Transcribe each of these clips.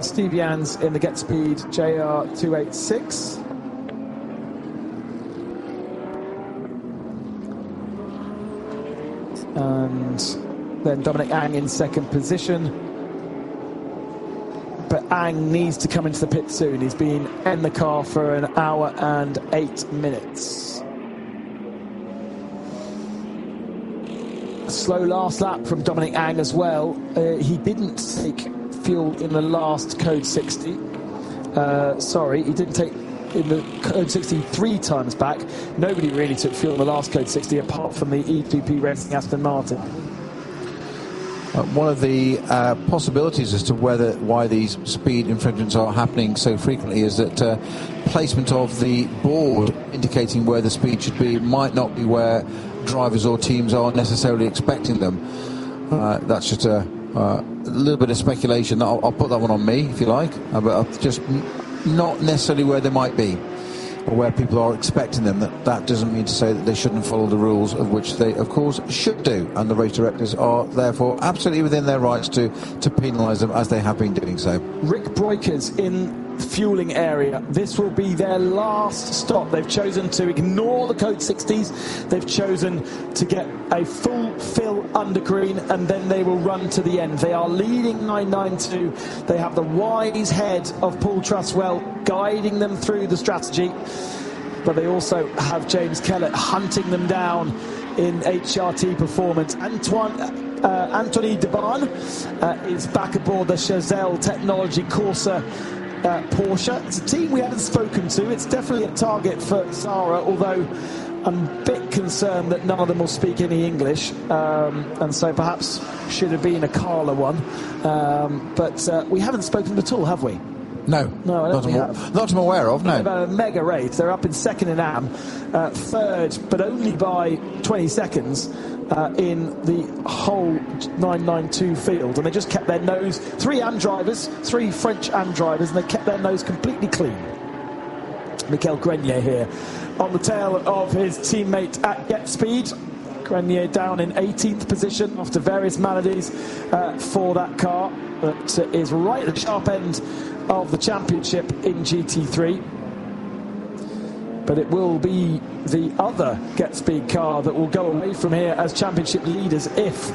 Steve Jans in the Get Speed JR286. And then Dominic Ang in second position. But Ang needs to come into the pit soon. He's been in the car for an hour and 8 minutes. A slow last lap from Dominic Ang as well. He didn't take fuel in the last Code 60. He didn't take in the Code 60 3 times back. Nobody really took fuel in the last Code 60 apart from the E2P Racing Aston Martin. One of the possibilities as to why these speed infringements are happening so frequently is that placement of the board indicating where the speed should be might not be where drivers or teams are necessarily expecting them. That's just a little bit of speculation. I'll put that one on me if you like, but just not necessarily where they might be or where people are expecting them. That doesn't mean to say that they shouldn't follow the rules, of which they of course should do, and the race directors are therefore absolutely within their rights to penalise them, as they have been doing so. Rick Breukers in fueling area. This will be their last stop. They've chosen to ignore the Code 60s. They've chosen to get a full fill under green, and then they will run to the end. They are leading 992. They have the wise head of Paul Truswell guiding them through the strategy, but they also have James Kellett hunting them down in HRT performance. Anthony Deban is back aboard the Chazelle Technology Corsa Porsche. It's a team we haven't spoken to. It's definitely a target for Sarah, although I'm a bit concerned that none of them will speak any English, and so perhaps should have been a Carla one. But we haven't spoken at all, have we? No, I don't think we have. Not I'm aware of, no. About a mega race. They're up in second in AM, third, but only by 20 seconds in the whole 992 field. And they just kept their nose, three French AM drivers, and they kept their nose completely clean. Michael Grenier here on the tail of his teammate at Get Speed. Grenier down in 18th position after various maladies for that car that is right at the sharp end of the championship in GT3. But it will be the other Get Speed car that will go away from here as championship leaders if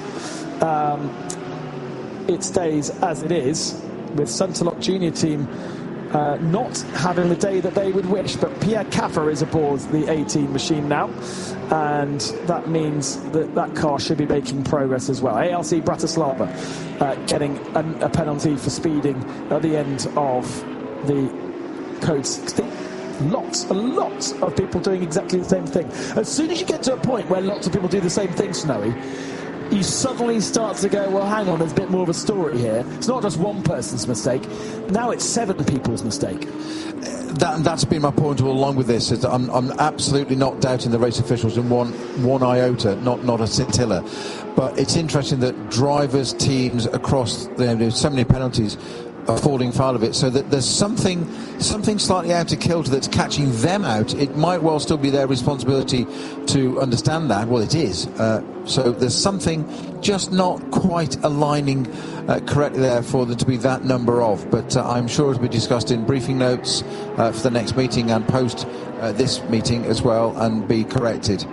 it stays as it is, with Sunterlock Junior team not having the day that they would wish. But Pierre Caffer is aboard the 18 machine now, and that means that car should be making progress as well. ALC Bratislava getting a penalty for speeding at the end of the Code 60. A lot of people doing exactly the same thing. As soon as you get to a point where lots of people do the same thing, Snowy, you suddenly start to go, well, hang on, there's a bit more of a story here. It's not just one person's mistake. Now it's 7 people's mistake. That's been my point all along with this. Is that I'm absolutely not doubting the race officials in one iota, not a scintilla. But it's interesting that drivers, teams across so many penalties are falling foul of it, so that there's something slightly out of kilter that's catching them out. It might well still be their responsibility to understand that. Well, it is. So there's something just not quite aligning correctly there for there to be that number of. But I'm sure it'll be discussed in briefing notes for the next meeting and post this meeting as well, and be corrected.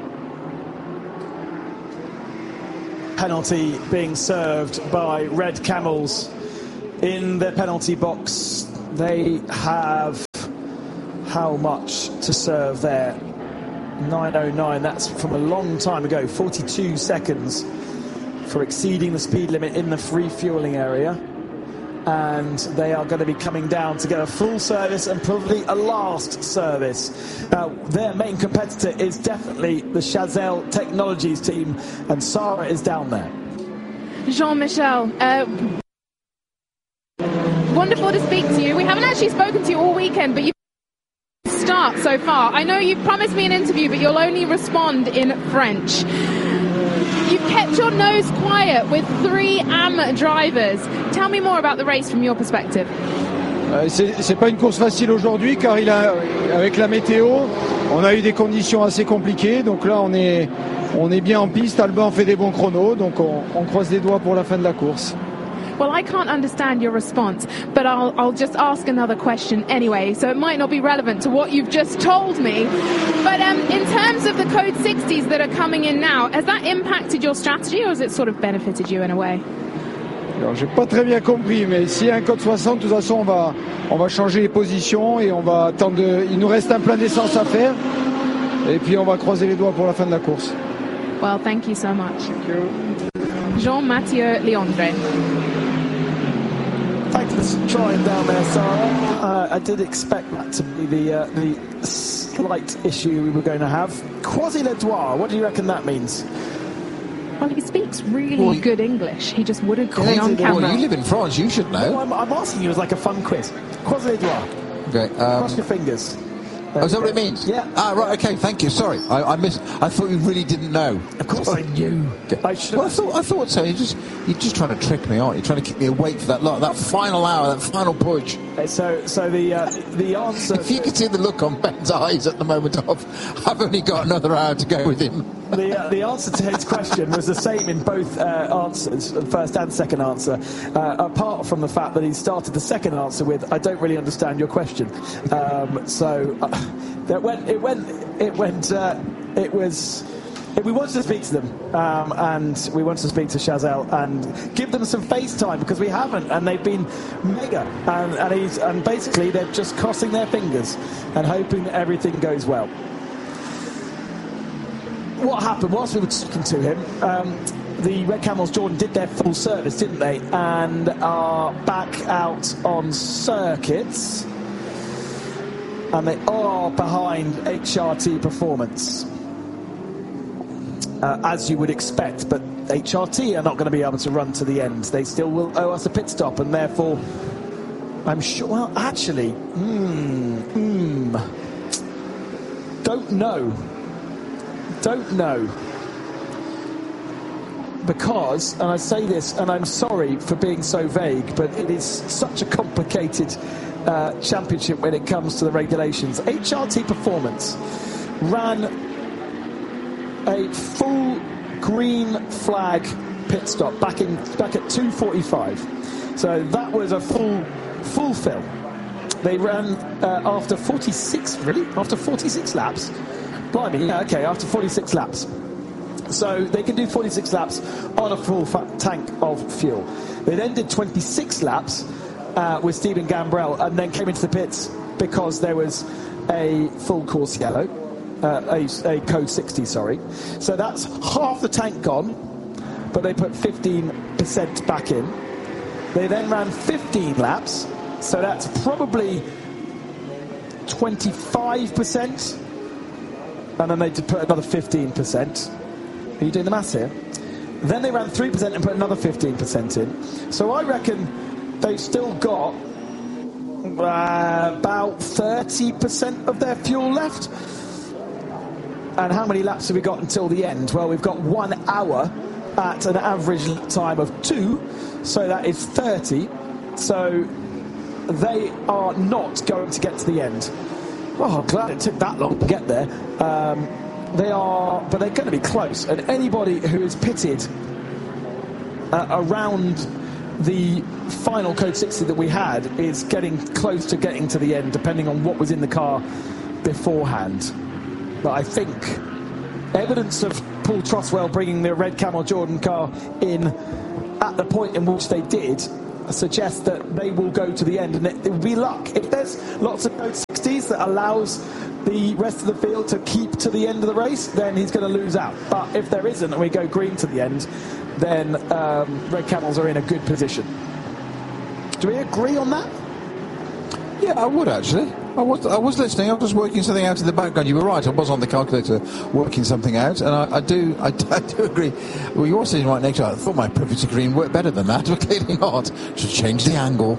Penalty being served by Red Camels in their penalty box. They have how much to serve there? 9:09. That's from a long time ago. 42 seconds for exceeding the speed limit in the refueling area. And they are going to be coming down to get a full service and probably a last service. Now, their main competitor is definitely the Chazelle Technologies team, and Sarah is down there. Jean-Michel, wonderful to speak to you. We haven't actually spoken to you all weekend, but you start so far. I know you've promised me an interview, but you'll only respond in French. You've kept your nose quiet with 3 AM drivers. Tell me more about the race from your perspective. C'est pas une course facile aujourd'hui, car avec la météo, on a eu des conditions assez compliquées. Donc là, on est bien en piste. Albin fait des bons chronos, donc on croise les doigts pour la fin de la course. Well, I can't understand your response, but I'll just ask another question anyway, so it might not be relevant to what you've just told me. But in terms of the Code 60s that are coming in now, has that impacted your strategy or has it sort of benefited you in a way? Alors, j'ai pas très bien compris, mais s'il y a un code 60, de toute façon, on va changer les positions et on va attendre. Il nous reste un plein d'essence à faire, et puis on va croiser les doigts pour la fin de la course. Well, thank you so much. Thank you. Jean-Mathieu Leondre. Thanks for trying down there, Sarah. I did expect that to be the slight issue we were going to have. Croisy-les-Doigts, what do you reckon that means? Well, he speaks really good English. He just wouldn't call me on camera. Well, you live in France, you should know. No, I'm asking you as like a fun quiz. Croisy-les-Doigts. Okay, Cross your fingers. Oh, is that what it means? Yeah. Ah, right, okay, thank you. Sorry, I thought you really didn't know. Of course I knew. I should. Well, I thought so. You're just trying to trick me, aren't you? Trying to keep me awake for that final hour, that final push. So the answer. If you could see the look on Ben's eyes at the moment of, I've only got another hour to go with him. The answer to his question was the same in both answers, the first and second answer, apart from the fact that he started the second answer with, I don't really understand your question. We wanted to speak to them, and we wanted to speak to Chazelle and give them some FaceTime because we haven't, and they've been mega, and basically they're just crossing their fingers and hoping that everything goes well. What happened whilst we were talking to him, the Red Camels Jordan did their full service, didn't they, and are back out on circuits, and they are behind HRT Performance, as you would expect, but HRT are not going to be able to run to the end. They still will owe us a pit stop, and therefore I'm sure, well, actually, don't know, because, and I say this, and I'm sorry for being so vague, but it is such a complicated championship when it comes to the regulations. HRT Performance ran a full green flag pit stop back at 2:45, so that was a full fill. They ran after 46 laps. Blimey, yeah, okay, after 46 laps. So they can do 46 laps on a full tank of fuel. They then did 26 laps with Stephen Gambrell, and then came into the pits because there was a full course yellow, a code 60, sorry. So that's half the tank gone, but they put 15% back in. They then ran 15 laps, so that's probably 25%. And then they did put another 15%. Are you doing the maths here? Then they ran 3% and put another 15% in. So I reckon they've still got about 30% of their fuel left. And how many laps have we got until the end? Well, we've got 1 hour at an average time of 2, so that is 30. So they are not going to get to the end. Well, I'm glad it took that long to get there. But they're going to be close. And anybody who is pitted around the final Code 60 that we had is getting close to getting to the end, depending on what was in the car beforehand. But I think evidence of Paul Troswell bringing the Red Camel Jordan car in at the point in which they did suggests that they will go to the end, and it will be luck. If there's lots of Code 60s that allows the rest of the field to keep to the end of the race, then he's going to lose out. But if there isn't and we go green to the end, then Red Camels are in a good position. Do we agree on that? Yeah, I would actually. I was listening. I was working something out in the background. You were right. I was on the calculator working something out, and I do agree. Well, you're sitting right next to it. I thought my privacy green worked better than that, but clearly not. Should change the angle.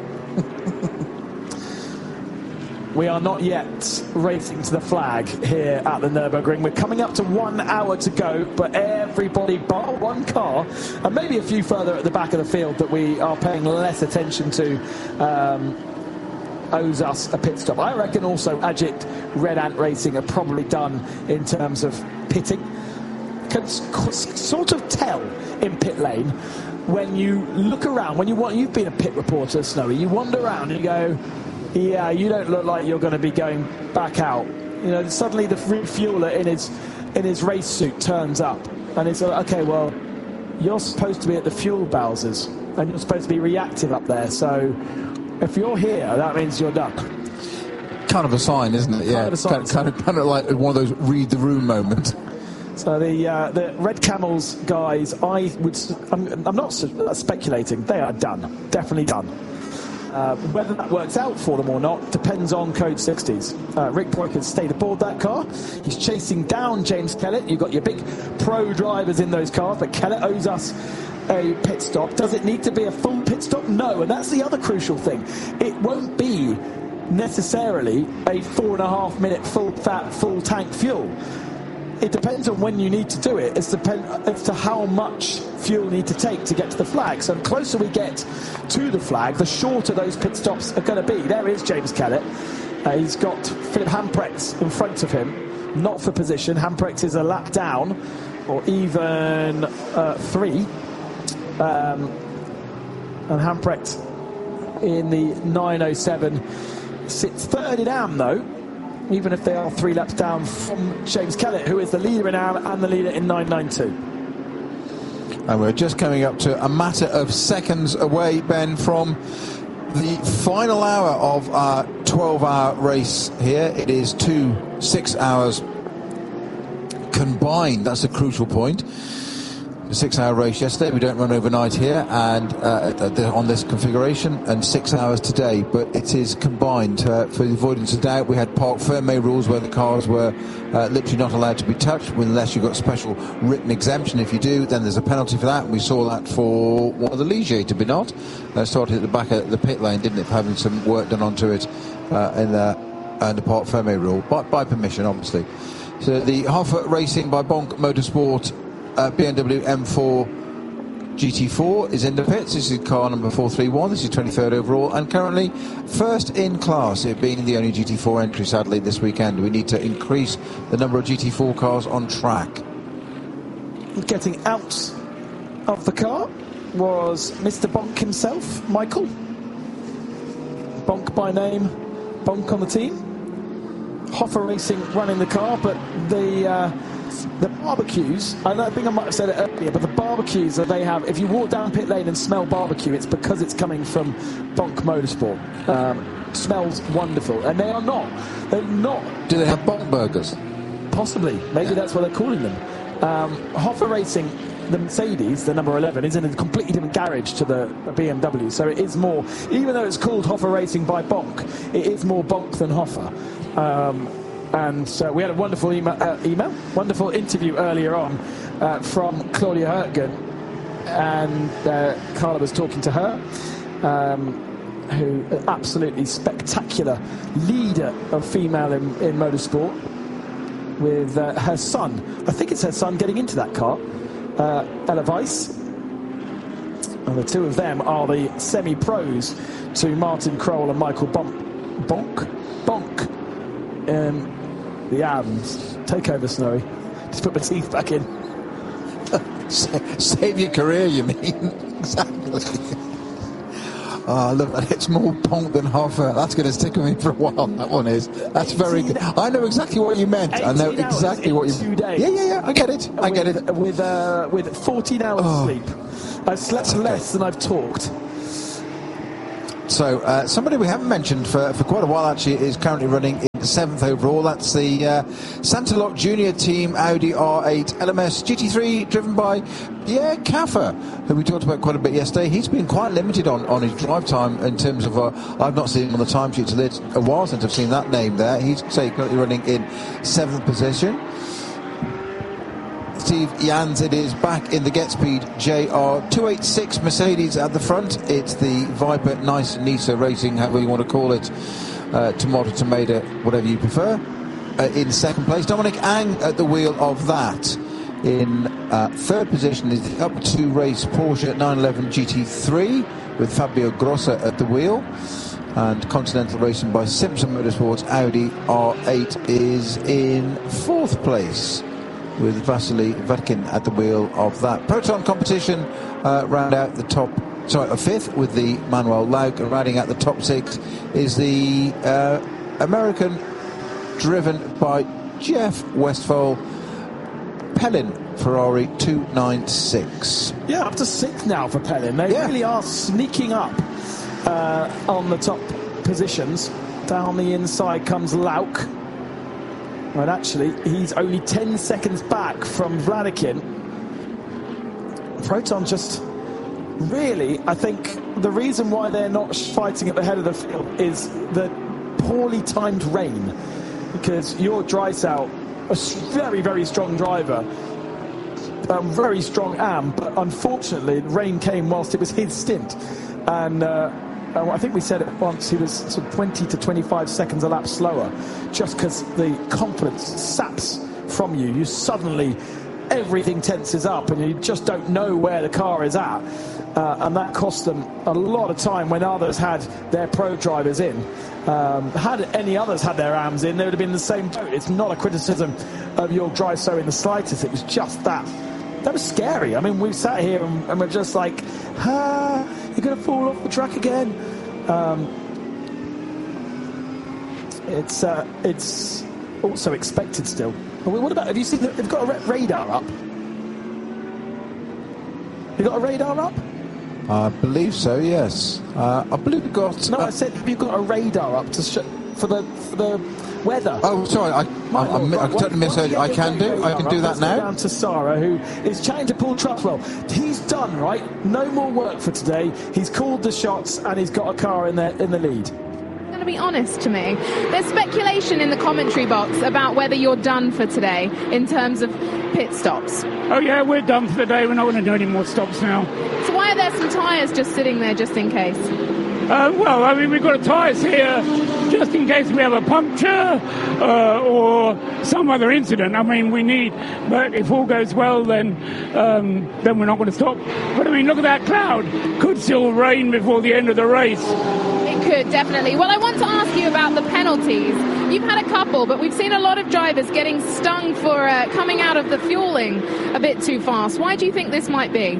We are not yet racing to the flag here at the Nürburgring. We're coming up to 1 hour to go, but everybody bar one car, and maybe a few further at the back of the field that we are paying less attention to, owes us a pit stop. I reckon also Ajit Red Ant Racing are probably done in terms of pitting. Can sort of tell in pit lane when you look around, you've been a pit reporter, Snowy, you wander around and you go, yeah, you don't look like you're going to be going back out. You know, suddenly the refueler in his race suit turns up, and it's like, okay, well, you're supposed to be at the fuel bowsers, and you're supposed to be reactive up there, so if you're here, that means you're done. Kind of a sign, isn't it? Yeah, kind of like one of those read the room moments. So the Red Camels guys, I'm not speculating. They are done, definitely done. Whether that works out for them or not depends on Code 60s. Rick Boyk has stayed aboard that car. He's chasing down James Kellett. You've got your big pro drivers in those cars, but Kellett owes us a pit stop. Does it need to be a full pit stop? No, and that's the other crucial thing. It won't be necessarily a 4.5 minute full tank fuel. It depends on when you need to do it. It's as to how much fuel you need to take to get to the flag. So the closer we get to the flag, the shorter those pit stops are going to be. There is James Kellett. He's got Philip Hamprecht in front of him, not for position. Hamprecht is a lap down, or even 3. And Hamprecht in the 907 sits third in AM, though, even if they are 3 laps down from James Kellett, who is the leader in AM and the leader in 992. And we're just coming up to a matter of seconds away, Ben, from the final hour of our 12-hour race here. It is 6 hours combined. That's a crucial point. A 6-hour race yesterday. We don't run overnight here and on this configuration, and 6 hours today, but it is combined. For the avoidance of doubt, we had Parc Fermé rules where the cars were literally not allowed to be touched unless you've got special written exemption. If you do, then there's a penalty for that, and we saw that for one of the Ligier to be not. Started at the back of the pit lane, didn't it, for having some work done onto it in the Parc Fermé rule, by permission, obviously. So the Hoffa Racing by Bonk Motorsport BMW M4 GT4 is in the pits. This is car number 431. This is 23rd overall and currently first in class, it being the only GT4 entry sadly this weekend. We need to increase the number of GT4 cars on track. Getting out of the car was Mr. Bonk himself, Michael. Bonk by name, Bonk on the team. Hoffa Racing running the car, but the barbecues, I think I might have said it earlier, but the barbecues that they have, if you walk down pit lane and smell barbecue, it's because it's coming from Bonk Motorsport. Smells wonderful, and they're not. Do they have Bonk burgers? Possibly, maybe that's what they're calling them. Hoffa Racing, the Mercedes, the number 11, is in a completely different garage to the BMW, so it is more, even though it's called Hoffa Racing by Bonk, it is more Bonk than Hoffa. And we had a wonderful wonderful interview earlier on from Claudia Hurtgen, and Carla was talking to her, who an absolutely spectacular leader of female in motorsport, with her son. I think it's her son getting into that car, Ella Weiss. And the two of them are the semi-pros to Martin Kroll and Michael Bonk. The Adams. Take over, Snowy. Just put my teeth back in. Save your career, you mean? Exactly. Oh, look, it's more Bonk than Hoffa. That's going to stick with me for a while, that one is. That's very good. I know exactly what you meant. I know exactly what you meant. 2 days. Yeah, I get it. I get it. With 14 hours sleep. I've slept less than I've talked. So, somebody we haven't mentioned for quite a while, actually, is currently running in the 7th overall. That's the Santilok Junior Team Audi R8 LMS GT3, driven by Pierre Caffer, who we talked about quite a bit yesterday. He's been quite limited on his drive time in terms of, I've not seen him on the timesheet, so it's a while since I've seen that name there. He's currently running in 7th position. Steve Jans, it is back in the GetSpeed JR286 Mercedes at the front. It's the Viper Nice Nisa Racing, however you want to call it, Tomato, whatever you prefer. In second place, Dominic Ang at the wheel of that. In third position is the Up 2 Race Porsche 911 GT3 with Fabio Grossa at the wheel. And Continental Racing by Simpson Motorsports Audi R8 is in fourth place, with Vasily Vatkin at the wheel of that. Proton competition round out the top. Sorry, fifth with the Manuel Lauk, and rounding out the top 6 is the American, driven by Jeff Westphal, Pellin Ferrari 296. Yeah, up to 6th now for Pellin. They really are sneaking up on the top positions. Down the inside comes Lauk. Right, actually, he's only 10 seconds back from Vladikin. Proton just really, I think the reason why they're not fighting at the head of the field is the poorly timed rain. Because your Drysdale, a very, very strong driver, a very strong AM, but unfortunately rain came whilst it was his stint. And I think we said it once, he was sort of 20 to 25 seconds a lap slower, just because the confidence saps from you. You suddenly, everything tenses up and you just don't know where the car is at. And that cost them a lot of time when others had their pro drivers in. Had any others had their AMs in, they would have been in the same boat. It's not a criticism of your Drysdale in the slightest. It was just that was scary. I mean, we sat here and we're just like, you're going to fall off the track again. It's also expected still. What about, have you seen, they've got a radar up? You got a radar up? I believe so, yes. I believe we've got... No, I said, have you got a radar up to for the weather? Oh, sorry, I totally misheard you. I can do that now. Down to Sarah, who is chatting to Paul Trustwell. He's done, right? No more work for today. He's called the shots and he's got a car in the lead. Going to be honest to me, there's speculation in the commentary box about whether you're done for today in terms of pit stops. Oh yeah, we're done for the day. We're not going to do any more stops now. So why are there some tyres just sitting there just in case? Well, I mean, we've got tyres here just in case we have a puncture or some other incident. I mean, we need, but if all goes well, then we're not going to stop. But I mean, look at that cloud. Could still rain before the end of the race. It could, definitely. Well, I want to ask you about the penalties. You've had a couple, but we've seen a lot of drivers getting stung for coming out of the fueling a bit too fast. Why do you think this might be?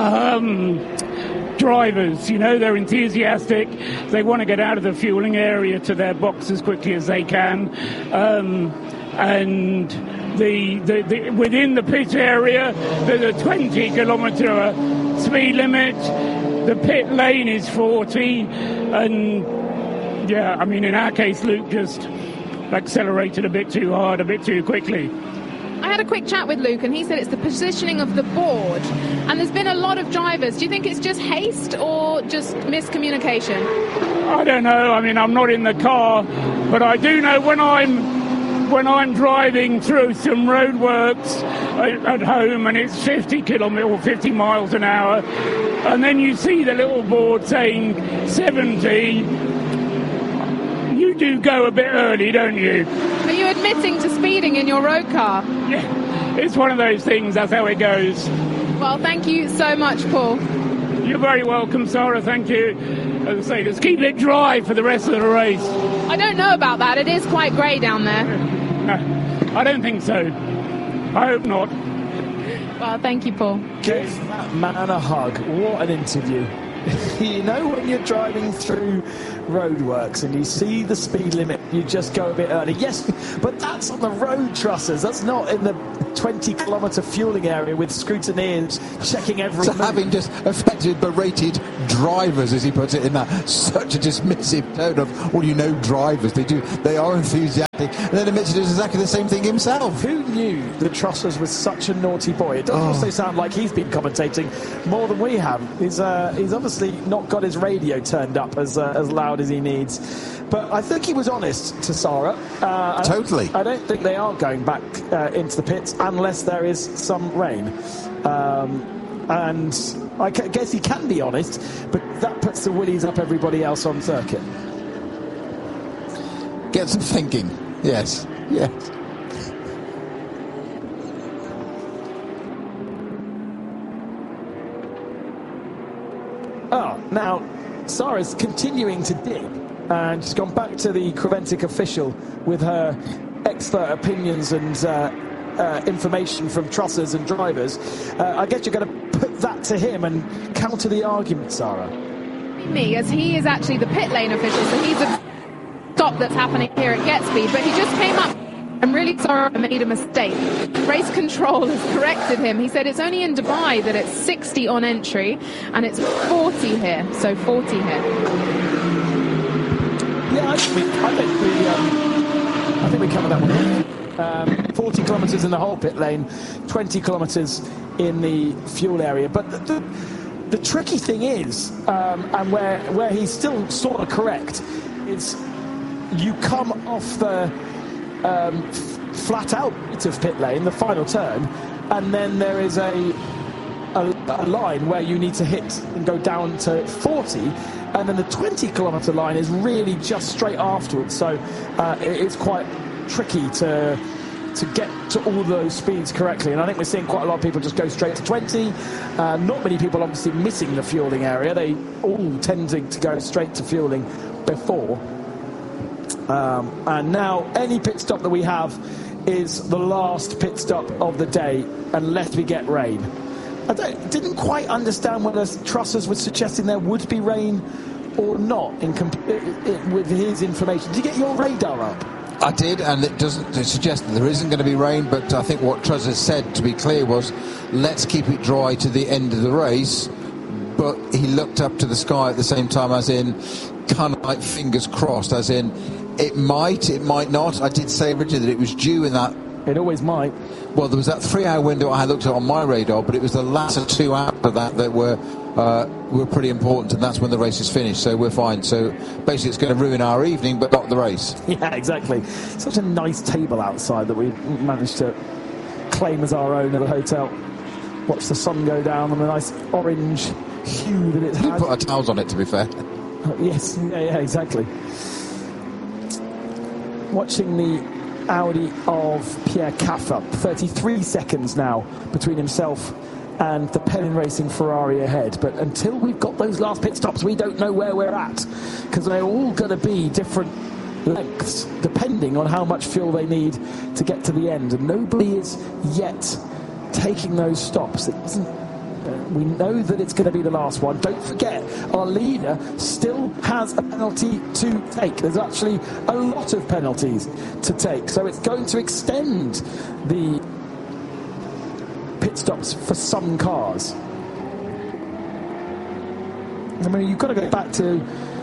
Drivers, you know, they're enthusiastic. They want to get out of the fueling area to their box as quickly as they can. And the within the pit area, there's a 20 kilometre speed limit. The pit lane is 40. And, yeah, I mean, in our case, Luke just accelerated a bit too hard, a bit too quickly. I had a quick chat with Luke and he said it's the positioning of the board, and there's been a lot of drivers. Do you think it's just haste or just miscommunication? I don't know. I mean, I'm not in the car, but I do know when I'm driving through some roadworks at home and it's 50 miles an hour, and then you see the little board saying 70, you do go a bit early, don't you? Are you admitting to speeding in your road car? Yeah, it's one of those things. That's how it goes. Well, thank you so much, Paul. You're very welcome, Sarah. Thank you. As I say, just keep it dry for the rest of the race. I don't know about that. It is quite grey down there. No, I don't think so. I hope not. Well, thank you, Paul. Give that man a hug. What an interview. You know, when you're driving through roadworks and you see the speed limit, you just go a bit early. Yes, but that's on the road trusses. That's not in the 20-kilometre fueling area with scrutineers checking every move. Having just effectively berated drivers, as he puts it, in that such a dismissive tone of, well, you know, drivers, they are enthusiastic, and then admits to do exactly the same thing himself. Who knew that Trussers was such a naughty boy? It does also sound like he's been commentating more than we have. He's obviously not got his radio turned up as loud as he needs. But I think he was honest to Sarah. Totally. I don't think they are going back into the pits unless there is some rain. And I guess he can be honest, but that puts the willies up everybody else on circuit. Get some thinking. Yes. Yes. Now, Sarah's continuing to dig, and she's gone back to the Creventic official with her expert opinions and information from trussers and drivers. I guess you're going to put that to him and counter the argument, Sarah. Me, as he is actually the pit lane official, so he's a stop that's happening here at Getspeed, but he just came up. I'm really sorry I made a mistake. Race control has corrected him. He said it's only in Dubai that it's 60 on entry and it's 40 here, so 40 here. Yeah, I think we covered that one. 40 kilometres in the whole pit lane, 20 kilometres in the fuel area. But the tricky thing is, and where he's still sort of correct, is you come off the flat out of pit lane, the final turn, and then there is a line where you need to hit and go down to 40, and then the 20 kilometre line is really just straight afterwards. So it's quite tricky to get to all those speeds correctly, and I think we're seeing quite a lot of people just go straight to 20. Not many people obviously missing the fueling area. They all tending to go straight to fueling before. And now any pit stop that we have is the last pit stop of the day unless we get rain. I didn't quite understand whether Trussers was suggesting there would be rain or not with his information. Did you get your radar up? I did, and it doesn't suggest that there isn't going to be rain, but I think what Trussers said, to be clear, was let's keep it dry to the end of the race. But he looked up to the sky at the same time, as in kind of like fingers crossed, as in it might not. I did say originally that it was due in that. It always might. Well, there was that 3-hour window I looked at on my radar, but it was the latter 2 hours of that were pretty important, and that's when the race is finished, so we're fine. So basically it's going to ruin our evening, but not the race. Yeah, exactly. Such a nice table outside that we managed to claim as our own at the hotel. Watch the sun go down on a nice orange hue that it has. We put our towels on it, to be fair. Yes, yeah, exactly. Watching the Audi of Pierre Caffa, 33 seconds now between himself and the Pellin Racing Ferrari ahead. But until we've got those last pit stops, we don't know where we're at, because they're all going to be different lengths depending on how much fuel they need to get to the end, and nobody is yet taking those stops. It doesn't. We know that it's going to be the last one. Don't forget, our leader still has a penalty to take. There's actually a lot of penalties to take, so it's going to extend the pit stops for some cars. I mean, you've got to go back to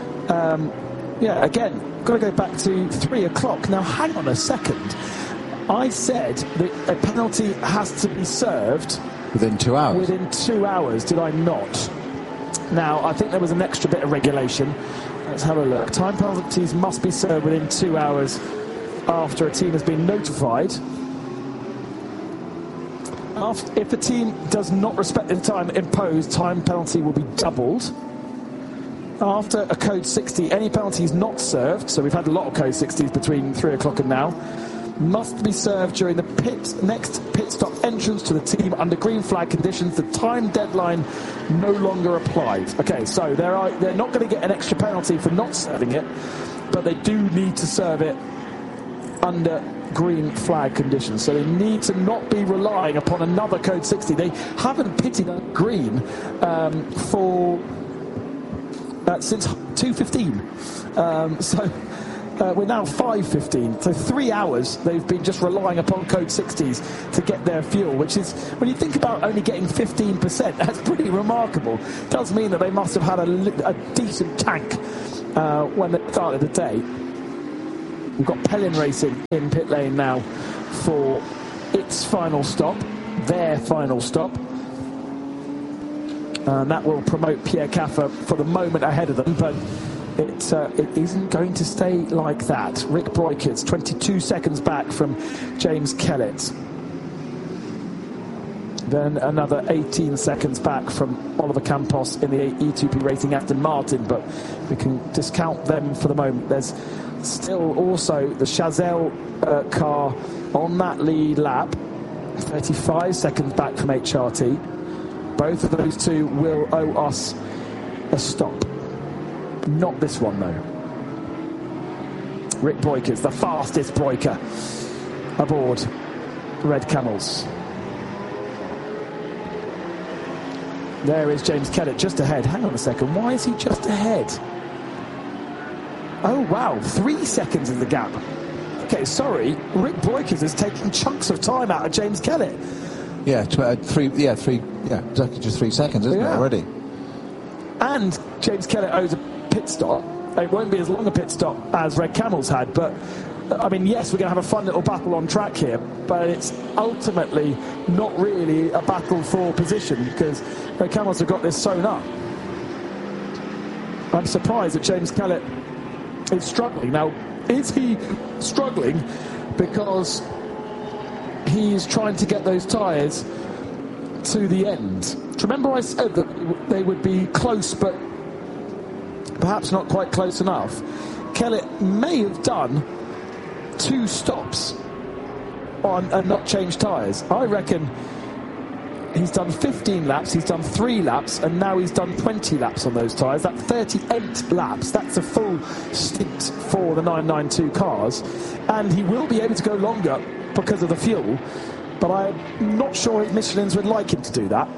got to go back to 3 o'clock. Now hang on a second, I said that a penalty has to be served within 2 hours. Within 2 hours, did I not? Now, I think there was an extra bit of regulation. Let's have a look. Time penalties must be served within 2 hours after a team has been notified. If the team does not respect the time imposed, time penalty will be doubled. After a code 60, any penalties not served, so we've had a lot of code 60s between 3 o'clock and now, must be served during the next pit stop entrance to the team under green flag conditions. The time deadline no longer applies. Okay, so they're not going to get an extra penalty for not serving it, but they do need to serve it under green flag conditions. So they need to not be relying upon another code 60. They haven't pitted on green since 2:15. We're now 5:15, so 3 hours they've been just relying upon code 60s to get their fuel, which is, when you think about only getting 15%, that's pretty remarkable. It does mean that they must have had a decent tank when they started the day. We've got Pellin Racing in pit lane now for its final stop, their final stop. And that will promote Pierre Caffa for the moment ahead of them, but it isn't going to stay like that. Rick Broikers 22 seconds back from James Kellett. Then another 18 seconds back from Oliver Campos in the E2P Racing Aston Martin, but we can discount them for the moment. There's still also the Chazelle car on that lead lap, 35 seconds back from HRT. Both of those two will owe us a stop. Not this one, though. Rick Broikers, the fastest Broiker aboard Red Camels. There is James Kellett just ahead. Hang on a second, why is he just ahead? Oh wow, 3 seconds in the gap. Okay, sorry, Rick Breukers is taking chunks of time out of James Kellett. Yeah, exactly, just 3 seconds, isn't it, already? And James Kellett owes a pit stop. It won't be as long a pit stop as Red Camels had, but I mean, yes, we're going to have a fun little battle on track here, but it's ultimately not really a battle for position because Red Camels have got this sewn up. I'm surprised that James Kellett is struggling. Now, is he struggling because he's trying to get those tyres to the end? Do you remember I said that they would be close, but perhaps not quite close enough? Kellett may have done 2 stops on and not changed tyres. I reckon he's done 15 laps, he's done 3 laps, and now he's done 20 laps on those tyres. That's 38 laps. That's a full stint for the 992 cars, and he will be able to go longer because of the fuel, but I'm not sure if Michelins would like him to do that.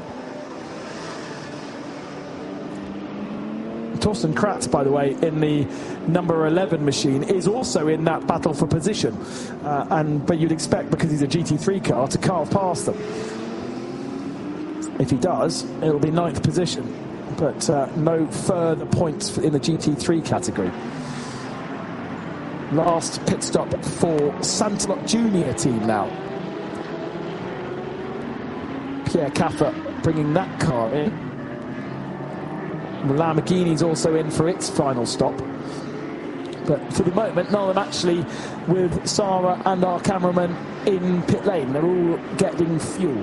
Torsten Kratz, by the way, in the number 11 machine, is also in that battle for position, but you'd expect, because he's a GT3 car, to carve past them. If he does, it'll be 9th position, but no further points in the GT3 category. Last pit stop for Santalot Junior team now. Pierre Caffer bringing that car in. Lamborghini's also in for its final stop. But for the moment, none of them actually with Sarah and our cameraman in pit lane. They're all getting fuel.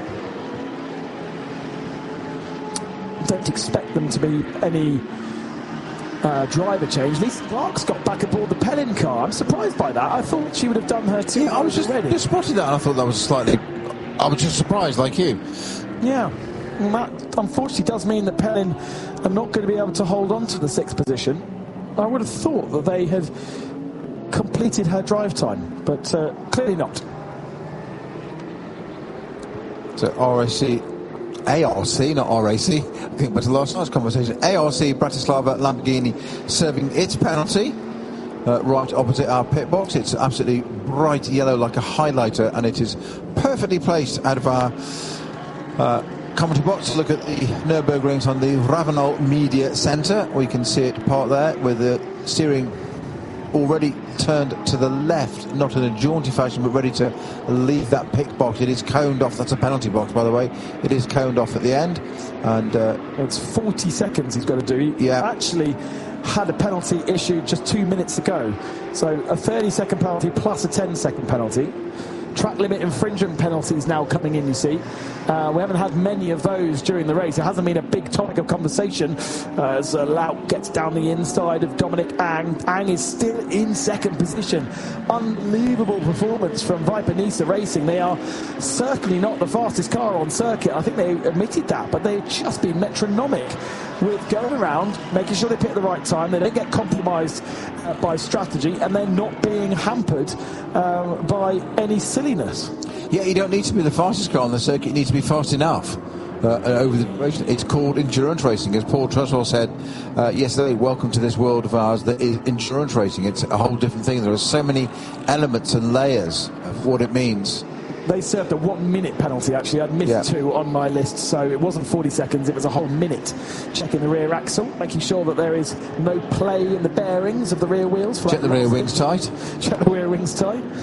Don't expect them to be any driver change. Lisa Clark's got back aboard the Pellin car. I'm surprised by that. I thought she would have done her too. Yeah, I was just spotted that, and I thought that was slightly... I was just surprised, like you. Yeah. Well, that unfortunately does mean that Pellin are not going to be able to hold on to the 6th position. I would have thought that they had completed her drive time, but clearly not. So ARC, not RAC, I think, but to last night's conversation, ARC Bratislava Lamborghini serving its penalty right opposite our pit box. It's absolutely bright yellow like a highlighter, and it is perfectly placed out of our commentary box to look at the Nürburgrings on the Ravenel Media Centre. We can see it parked there with the steering already turned to the left, not in a jaunty fashion, but ready to leave that pit box. It is coned off. That's a penalty box, by the way. It is coned off at the end, and it's 40 seconds he's got to do. He actually had a penalty issued just 2 minutes ago, so a 30-second penalty plus a 10-second penalty. Track limit infringement penalties now coming in, you see. We haven't had many of those during the race. It hasn't been a big topic of conversation as Laut gets down the inside of Dominic Ang. Ang is still in 2nd position. Unbelievable performance from Viper Nisa Racing. They are certainly not the fastest car on circuit. I think they admitted that, but they've just been metronomic with going around, making sure they pick the right time. They don't get compromised by strategy, and they're not being hampered by any silliness. Yeah, you don't need to be the fastest car on the circuit. You need to be fast enough over the duration. It's called endurance racing, as Paul Trussell said yesterday. Welcome to this world of ours that is endurance racing. It's a whole different thing. There are so many elements and layers of what it means. They served a 1-minute penalty, actually. I'd missed 2 on my list, so it wasn't 40 seconds, it was a whole minute. Checking the rear axle, making sure that there is no play in the bearings of the rear wheels. Check the rear wings tight. Check the rear wings tight.